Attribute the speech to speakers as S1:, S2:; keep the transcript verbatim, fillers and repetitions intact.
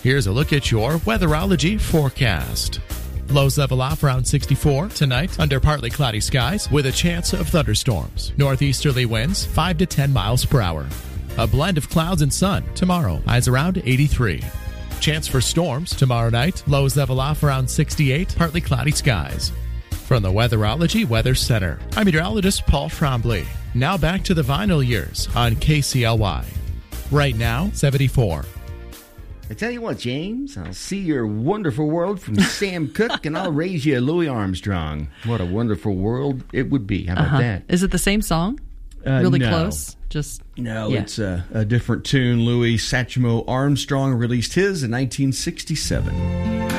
S1: Here's a look at your Weatherology forecast. Lows level off around sixty-four tonight under partly cloudy skies with a chance of thunderstorms. Northeasterly winds five to ten miles per hour. A blend of clouds and sun tomorrow. Highs around eighty-three. Chance for storms tomorrow night. Lows level off around sixty-eight. Partly cloudy skies. From the Weatherology Weather Center, I'm meteorologist Paul Trombley. Now back to the vinyl years on K C L Y. Right now, seventy-four.
S2: I tell you what, James, I'll see your wonderful world from Sam Cooke, and I'll raise you a Louis Armstrong. What a wonderful world it would be. How about
S3: uh-huh.
S2: that?
S3: Is it the same song?
S2: Uh,
S3: really
S2: no.
S3: close? Just
S2: No,
S3: yeah.
S2: it's a, a different tune. Louis Satchmo Armstrong released his in nineteen sixty-seven.